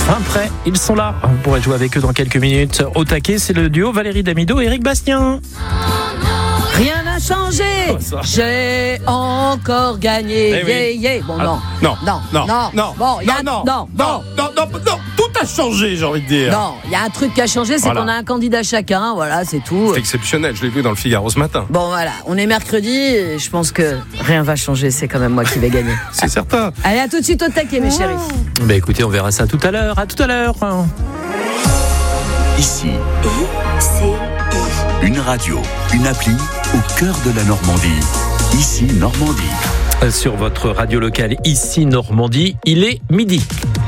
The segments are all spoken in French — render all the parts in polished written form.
Fin prêt, ils sont là. On pourrait jouer avec eux dans quelques minutes. Au taquet, c'est le duo Valérie Damido et Eric Bastien. Rien n'a changé. J'ai encore gagné. Bon, non. Tout a changé, j'ai envie de dire. Non, il y a un truc qui a changé, c'est qu'on a un candidat chacun. Voilà, c'est tout. C'est exceptionnel, je l'ai vu dans le Figaro ce matin. Bon, voilà, on est mercredi et je pense que rien va changer. C'est quand même moi qui vais gagner. C'est certain. Allez, à tout de suite au taquet, mes chéris. Écoutez, on verra ça tout à l'heure. À tout à l'heure. Ici, une radio, une appli au cœur de la Normandie. Ici, Normandie. Sur votre radio locale, ici Normandie, il est midi.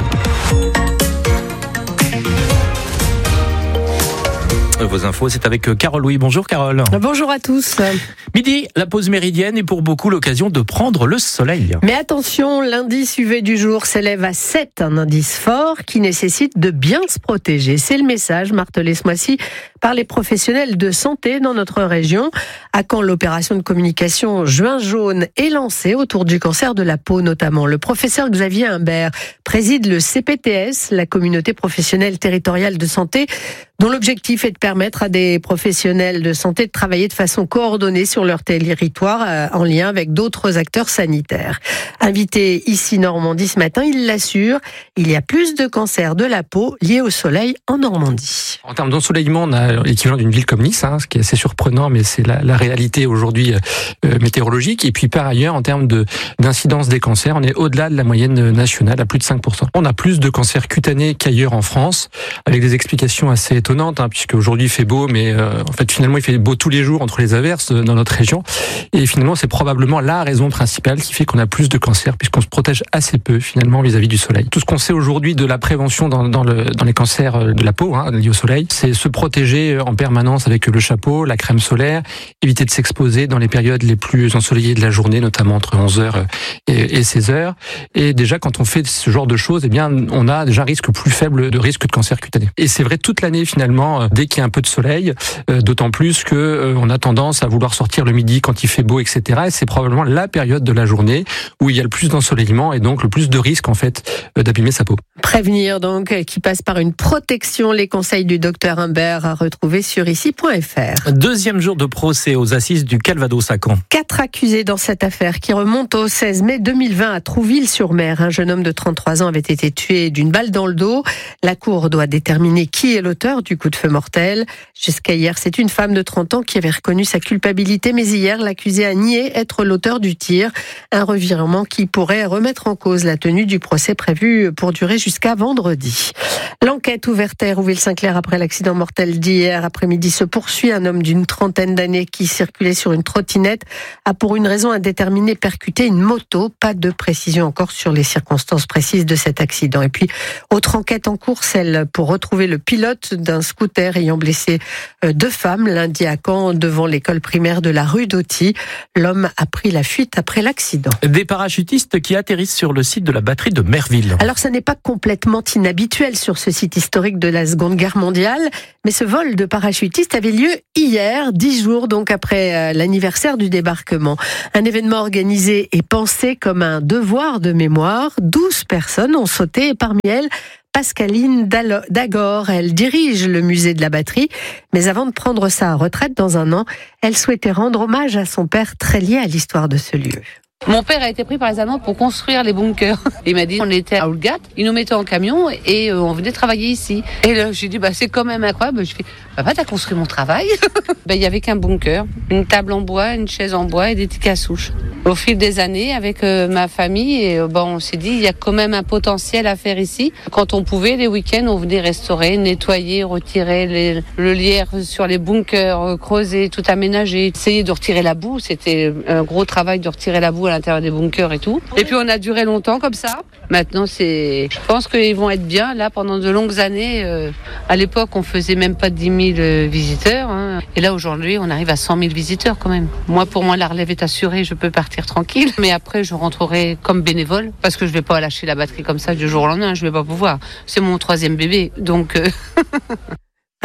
Vos infos, c'est avec Carole Louis. Bonjour Carole. Bonjour à tous. Midi, la pause méridienne est pour beaucoup l'occasion de prendre le soleil. Mais attention, l'indice UV du jour s'élève à 7, un indice fort qui nécessite de bien se protéger. C'est le message martelé ce mois-ci par les professionnels de santé dans notre région. À quand l'opération de communication Juin jaune est lancée autour du cancer de la peau notamment. Le professeur Xavier Humbert préside le CPTS, la communauté professionnelle territoriale de santé, dont l'objectif est de permettre à des professionnels de santé de travailler de façon coordonnée sur leur territoire en lien avec d'autres acteurs sanitaires. Invité ici Normandie ce matin, il l'assure, il y a plus de cancers de la peau liés au soleil en Normandie. En termes d'ensoleillement, on a l'équivalent d'une ville comme Nice, ce qui est assez surprenant, mais c'est la réalité aujourd'hui météorologique. Et puis par ailleurs, en termes d'incidence des cancers, on est au-delà de la moyenne nationale, à plus de 5%. On a plus de cancers cutanés qu'ailleurs en France, avec des explications assez étonnante, puisque aujourd'hui il fait beau, mais en fait finalement il fait beau tous les jours entre les averses dans notre région, et finalement c'est probablement la raison principale qui fait qu'on a plus de cancers, puisqu'on se protège assez peu finalement vis-à-vis du soleil. Tout ce qu'on sait aujourd'hui de la prévention dans les cancers de la peau liés au soleil, c'est se protéger en permanence avec le chapeau, la crème solaire, éviter de s'exposer dans les périodes les plus ensoleillées de la journée, notamment entre 11h et 16h. Et déjà quand on fait ce genre de choses, eh bien on a déjà un risque plus faible de risque de cancer cutané. Et c'est vrai toute l'année finalement, dès qu'il y a un peu de soleil, d'autant plus que on a tendance à vouloir sortir le midi quand il fait beau, etc. Et c'est probablement la période de la journée où il y a le plus d'ensoleillement et donc le plus de risque en fait d'abîmer sa peau. Prévenir donc, qui passe par une protection. Les conseils du docteur Humbert à retrouver sur ici.fr. Deuxième jour de procès aux assises du Calvados à Caen. 4 accusés dans cette affaire qui remonte au 16 mai 2020 à Trouville-sur-Mer. Un jeune homme de 33 ans avait été tué d'une balle dans le dos. La cour doit déterminer qui est l'auteur du coup de feu mortel. Jusqu'à hier, c'est une femme de 30 ans qui avait reconnu sa culpabilité, mais hier, l'accusé a nié être l'auteur du tir. Un revirement qui pourrait remettre en cause la tenue du procès prévu pour durer jusqu'à vendredi. L'enquête ouverte à Hérouville-Saint-Clair après l'accident mortel d'hier après-midi se poursuit. Un homme d'une trentaine d'années qui circulait sur une trottinette a pour une raison indéterminée percuté une moto. Pas de précision encore sur les circonstances précises de cet accident. Et puis, autre enquête en cours, celle pour retrouver le pilote d'un scooter ayant blessé 2 femmes lundi à Caen devant l'école primaire de la rue d'Auty. L'homme a pris la fuite après l'accident. Des parachutistes qui atterrissent sur le site de la batterie de Merville. Alors, ça n'est pas complètement inhabituel sur ce site historique de la Seconde Guerre mondiale, mais ce vol de parachutistes avait lieu hier, 10 jours donc après l'anniversaire du débarquement. Un événement organisé et pensé comme un devoir de mémoire. 12 personnes ont sauté et parmi elles, Pascaline Dagor, elle dirige le musée de la batterie, mais avant de prendre sa retraite dans un an, elle souhaitait rendre hommage à son père très lié à l'histoire de ce lieu. Mon père a été pris par les Allemands pour construire les bunkers. Il m'a dit, on était à Oulgat, ils nous mettaient en camion et on venait travailler ici. Et là, j'ai dit, c'est quand même incroyable. Je fais, papa, t'as construit mon travail? Il y avait qu'un bunker, une table en bois, une chaise en bois et des tickets à souche. Au fil des années, avec ma famille, et, on s'est dit, il y a quand même un potentiel à faire ici. Quand on pouvait, les week-ends, on venait restaurer, nettoyer, retirer le lierre sur les bunkers, creuser, tout aménager, essayer de retirer la boue. C'était un gros travail de retirer la boue à l'intérieur des bunkers et tout. Et puis on a duré longtemps comme ça. Maintenant, je pense qu'ils vont être bien là pendant de longues années. À l'époque, on faisait même pas 10 000 visiteurs. Et là, aujourd'hui, on arrive à 100 000 visiteurs quand même. Pour moi, la relève est assurée. Je peux partir tranquille. Mais après, je rentrerai comme bénévole parce que je vais pas lâcher la batterie comme ça du jour au lendemain. Je vais pas pouvoir. C'est mon 3e bébé. Donc...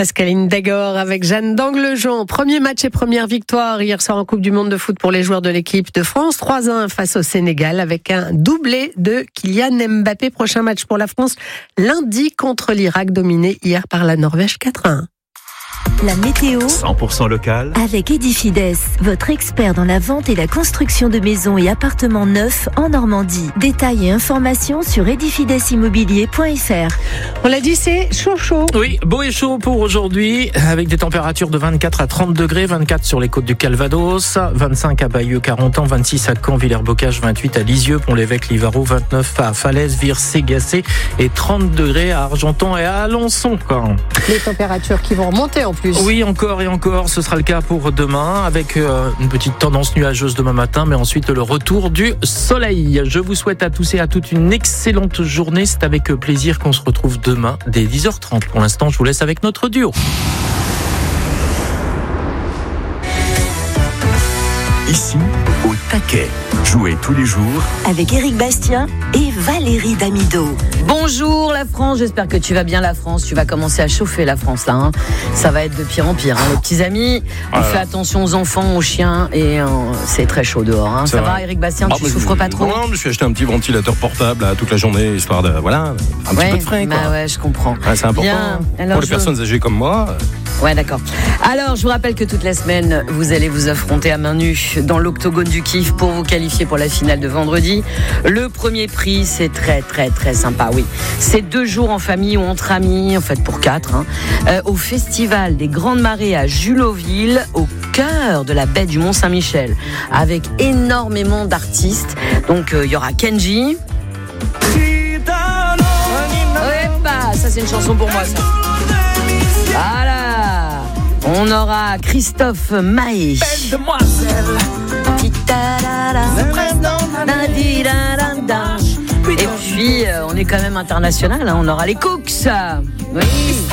Pascaline Dagor avec Jeanne d'Anglejon. Premier match et première victoire hier soir en Coupe du Monde de foot pour les joueurs de l'équipe de France. 3-1 face au Sénégal avec un doublé de Kylian Mbappé. Prochain match pour la France lundi contre l'Irak, dominé hier par la Norvège 4-1. La météo 100% local avec Edifides, votre expert dans la vente et la construction de maisons et appartements neufs en Normandie. Détails et informations sur edifidesimmobilier.fr. On l'a dit, c'est chaud. Oui, beau et chaud pour aujourd'hui, avec des températures de 24 à 30 degrés, 24 sur les côtes du Calvados, 25 à Bayeux, 40 ans, 26 à Caen, Villers-Bocage, 28 à Lisieux, Pont-l'Évêque, Livarot, 29 à Falaise, Vire, Ségacé et 30 degrés à Argenton et à Alençon. Les températures qui vont remonter en plus. Oui, encore et encore, ce sera le cas pour demain, avec une petite tendance nuageuse demain matin, mais ensuite le retour du soleil. Je vous souhaite à tous et à toutes une excellente journée. C'est avec plaisir qu'on se retrouve demain dès 10h30. Pour l'instant, je vous laisse avec notre duo. Ici, au taquet. Jouez tous les jours Avec Éric Bastien et Valérie Damido. Bonjour la France, j'espère que tu vas bien la France. Tu vas commencer à chauffer la France là. Hein. Ça va être de pire en pire. Hein. Les petits amis, on fait attention aux enfants, aux chiens et c'est très chaud dehors. Hein. Ça va Éric Bastien, tu souffres pas trop? Non, je me suis acheté un petit ventilateur portable toute la journée, histoire de un petit peu de frais. Quoi. Ouais, je comprends. Ouais, c'est important. Bien. Alors, pour les personnes âgées comme moi. Ouais, d'accord. Alors, je vous rappelle que toute la semaine, vous allez vous affronter à main nue dans l'octogone du kiff pour vous qualifier pour la finale de vendredi. Le premier prix, c'est très, très, très sympa, oui. C'est 2 jours en famille ou entre amis, en fait pour 4, au Festival des Grandes Marées à Juloville, au cœur de la baie du Mont-Saint-Michel, avec énormément d'artistes. Donc, il y aura Kenji. Ça, c'est une chanson pour moi, ça. Voilà. On aura Christophe Maé. Belle demoiselle. Et puis, on est quand même international. Hein. On aura les Cooks. Oui.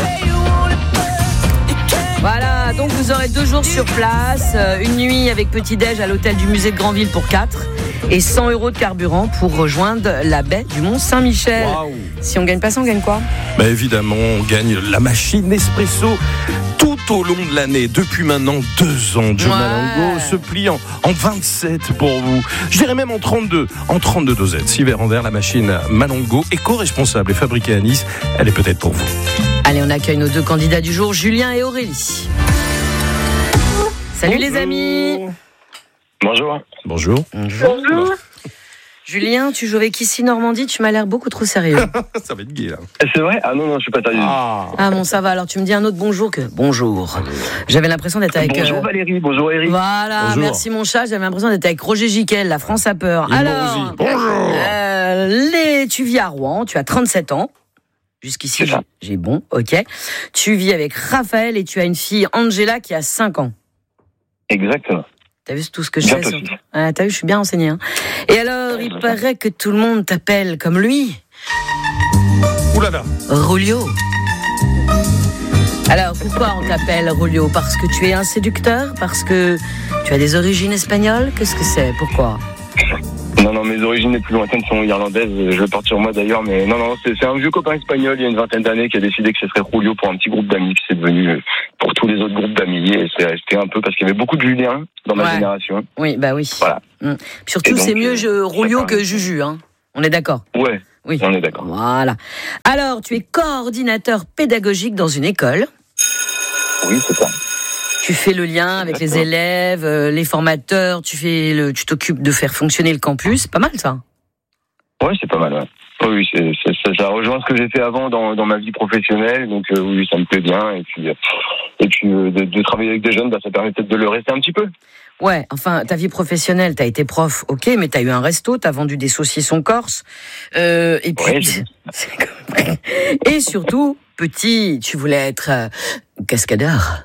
Voilà, donc vous aurez 2 jours sur place, une nuit avec petit-déj à l'hôtel du musée de Granville pour 4 et 100 € de carburant pour rejoindre la baie du Mont-Saint-Michel. Wow. Si on gagne pas ça, on gagne quoi? Évidemment, on gagne la machine Nespresso tout au long de l'année. Depuis maintenant 2 ans, Joe Malongo se plie en 27 pour vous. Je dirais même en 32 dosettes. 6 verres en verre, la machine Malongo, éco-responsable et fabriquée à Nice. Elle est peut-être pour vous. Allez, on accueille nos 2 candidats du jour, Julien et Aurélie. Salut les amis. Bonjour. Julien, tu joues avec Ici Normandie, tu m'as l'air beaucoup trop sérieux. Ça va être gay là. C'est vrai? Ah non, je suis pas sérieux. Ah bon, ça va, alors tu me dis un autre bonjour que bonjour. J'avais l'impression d'être avec... Bonjour Valérie, bonjour Eric. Voilà, bonjour. Merci mon chat, j'avais l'impression d'être avec Roger Giquel, la France a peur. Alors, bonjour. Tu vis à Rouen, tu as 37 ans. Jusqu'ici, j'ai bon, ok. Tu vis avec Raphaël et tu as une fille, Angela, qui a 5 ans. Exactement. T'as vu tout ce que je fais t'as vu, je suis bien renseignée. Hein. Et alors, il paraît que tout le monde t'appelle comme lui. Oulala. Rulio. Alors, pourquoi on t'appelle Rulio? Parce que tu es un séducteur? Parce que tu as des origines espagnoles? Qu'est-ce que c'est? Pourquoi? Non, mes origines les plus lointaines sont irlandaises. Je vais partir moi d'ailleurs, mais non, c'est un vieux copain espagnol il y a une 20aine d'années qui a décidé que ce serait Julio pour un petit groupe d'amis, qui c'est devenu pour tous les autres groupes d'amis, et c'est resté un peu parce qu'il y avait beaucoup de Julien dans ma génération. Oui, bah oui. Voilà. Surtout, donc, c'est mieux Julio que Juju, hein. On est d'accord? Ouais, oui. On est d'accord. Voilà. Alors, tu es coordinateur pédagogique dans une école. Oui, c'est ça. Tu fais le lien avec les élèves, les formateurs, tu t'occupes de faire fonctionner le campus. Pas mal, ça. Ouais, c'est pas mal, ouais. Oui, ça rejoint ce que j'ai fait avant dans ma vie professionnelle, donc oui, ça me plaît bien. Et puis de travailler avec des jeunes, ça permet peut-être de le rester un petit peu. Ouais, enfin, ta vie professionnelle, t'as été prof, ok, mais t'as eu un resto, t'as vendu des saucissons corse, et puis... Ouais, et surtout, petit, tu voulais être cascadeur.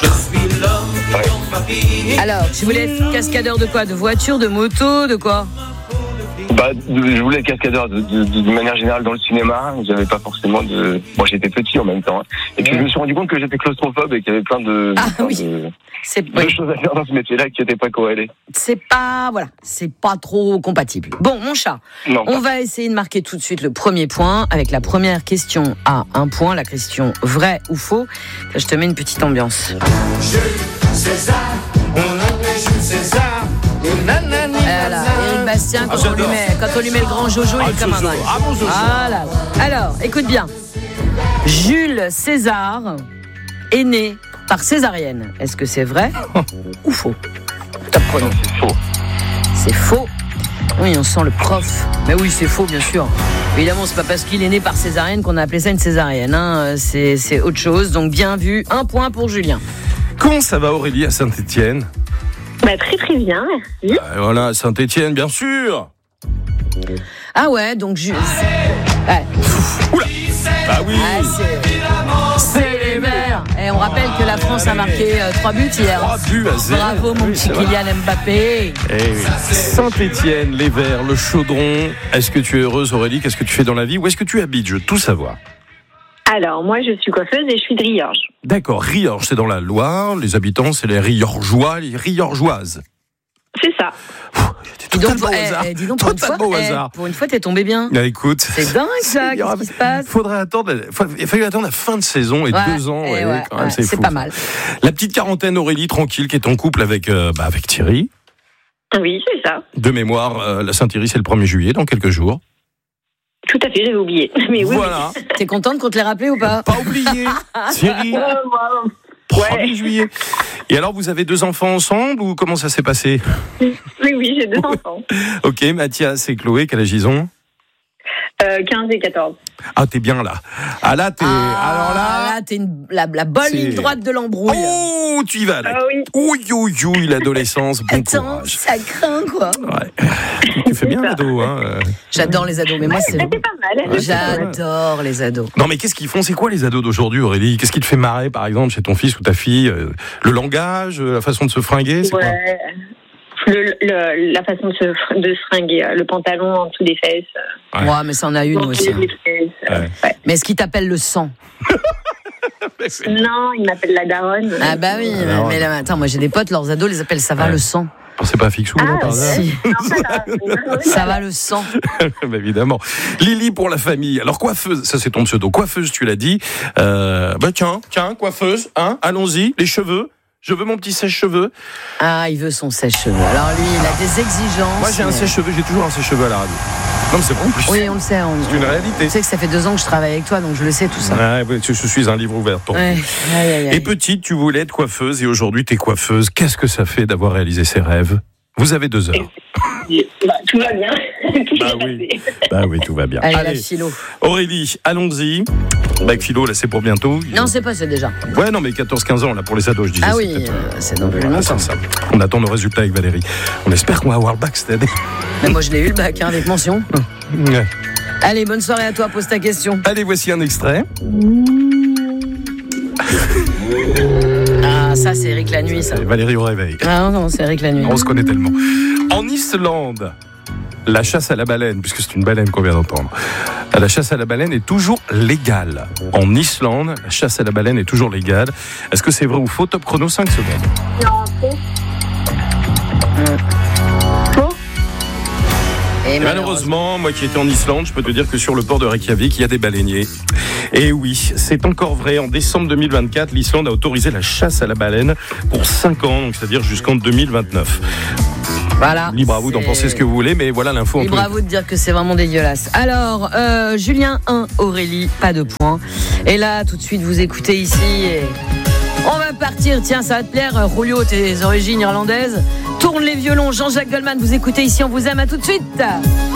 Ouais. Alors, tu voulais être cascadeur de quoi? De voiture, de moto, de quoi? Je voulais être cascadeur de manière générale dans le cinéma. J'avais pas forcément de... Moi, j'étais petit en même temps. Hein. Et puis, je me suis rendu compte que j'étais claustrophobe et qu'il y avait plein de choses à faire dans ce métier-là qui n'étaient pas corrélées. C'est pas trop compatible. Bon, mon chat, on va essayer de marquer tout de suite le premier point avec la première question à 1 point, la question vrai ou faux. Là, je te mets une petite ambiance. Jules César, on l'appelait Jules César. Voilà, Éric Bastien, quand on lui met le grand Jojo, il est comme un dingue. Voilà. Alors, écoute bien. Jules César est né par césarienne. Est-ce que c'est vrai ou faux? Top chrono. C'est faux. C'est faux. Oui, on sent le prof. Mais oui, c'est faux, bien sûr. Évidemment, c'est pas parce qu'il est né par césarienne qu'on a appelé ça une césarienne. Hein. C'est autre chose. Donc, bien vu. 1 point pour Julien. Comment ça va, Aurélie, à Saint-Étienne? Très très bien, merci. Voilà, Saint-Étienne, bien sûr. Ah ouais, donc Jules. Ouais. Oula. Ah oui. C'est les Verts. Et on rappelle que la France a marqué 3 buts hier. 3 buts à 0. Bravo mon petit Kylian Mbappé. Saint-Étienne, les Verts, le Chaudron. Est-ce que tu es heureuse, Aurélie? Qu'est-ce que tu fais dans la vie? Où est-ce que tu habites? Je veux tout savoir. Alors, moi, je suis coiffeuse et je suis de Riorges. D'accord, Riorges, c'est dans la Loire. Les habitants, c'est les Riorgeois, les Riorgeoises. C'est ça. Totalement au hasard. Dis donc, pour une fois, t'es tombé bien. Écoute, c'est dingue ça, qu'est-ce qui se passe? Il a fallu attendre la fin de saison et 2 ans. Quand même, c'est fou, pas mal. La petite quarantaine, Aurélie, tranquille, qui est en couple avec Thierry. Oui, c'est ça. De mémoire, la Saint-Thierry, c'est le 1er juillet, dans quelques jours. Tout à fait, j'avais oublié. Mais oui. Voilà. T'es contente qu'on te l'ait rappelé ou pas? Pas oublié. Thierry. 1er juillet. Et alors, vous avez 2 enfants ensemble ou comment ça s'est passé? Oui, j'ai 2 enfants. Ok, Mathias et Chloé, quel âge ils ont? 15 et 14. Ah, t'es bien là. Ah là, t'es... alors là... t'es la bonne ligne droite de l'embrouille. Oh, tu y vas là. Ah oui. Oui, l'adolescence, bon courage. Ça craint, quoi. Ouais. Tu fais bien l'ado, hein. J'adore les ados, mais moi, c'est... C'était pas mal. J'adore les ados. Non, mais qu'est-ce qu'ils font? C'est quoi les ados d'aujourd'hui, Aurélie? Qu'est-ce qui te fait marrer, par exemple, chez ton fils ou ta fille? Le langage, la façon de se fringuer, c'est quoi? La façon de se fringuer, le pantalon en dessous des fesses. Ouais, mais ça en a une aussi. Mais est-ce qu'il t'appelle le sang? Non, il m'appelle la daronne. Ah bah oui, mais là, attends, moi j'ai des potes, leurs ados les appellent ça va le sang. C'est pas Fixou, non, par hasard? Si. Ça va le sang. Bah, évidemment. Lily pour la famille. Alors coiffeuse, ça c'est ton pseudo. Coiffeuse, tu l'as dit. Tiens, coiffeuse, hein, allons-y, les cheveux. Je veux mon petit sèche-cheveux. Ah, il veut son sèche-cheveux. Alors lui, il a des exigences. Moi, j'ai un sèche-cheveux, j'ai toujours un sèche-cheveux à la radio. Non, mais c'est bon en plus. Oui, on le sait. C'est une réalité. Tu sais que ça fait 2 ans que je travaille avec toi, donc je le sais tout ça. Ouais, je suis un livre ouvert. Et petite, tu voulais être coiffeuse et aujourd'hui, t'es coiffeuse. Qu'est-ce que ça fait d'avoir réalisé ses rêves? Vous avez 2 heures. Tout va bien. Oui, tout va bien. Allez, la philo. Aurélie, allons-y. Bac philo, là, c'est pour bientôt. Non, c'est pas, c'est déjà. Ouais, non, mais 14-15 ans, là, pour les ados, je disais. Ah oui, c'est dans plus longtemps. Ça. On attend nos résultats avec Valérie. On espère qu'on va avoir le bac cette année. Mais moi, je l'ai eu, le bac, avec mention. Ouais. Allez, bonne soirée à toi, pose ta question. Allez, voici un extrait. Ah, ça, c'est Eric la nuit, ça. Valérie au réveil. Ah non, c'est Eric la nuit. On se connaît tellement. En Islande, la chasse à la baleine, puisque c'est une baleine qu'on vient d'entendre, la chasse à la baleine est toujours légale. En Islande, la chasse à la baleine est toujours légale. Est-ce que c'est vrai ou faux? Top chrono, 5 secondes. Non, faux. Faux. Et malheureusement, moi qui étais en Islande, je peux te dire que sur le port de Reykjavik, il y a des baleiniers. Et oui, c'est encore vrai. En décembre 2024, l'Islande a autorisé la chasse à la baleine pour 5 ans, donc c'est-à-dire jusqu'en 2029. Voilà. Libre à vous d'en penser ce que vous voulez, mais voilà l'info. Libre à vous de dire que c'est vraiment dégueulasse. Alors, Julien 1, Aurélie, pas de points. Et là, tout de suite, vous écoutez ici et... On va partir, tiens, ça va te plaire, Julio, tes origines irlandaises. Tourne les violons, Jean-Jacques Goldman, vous écoutez ici, on vous aime, à tout de suite.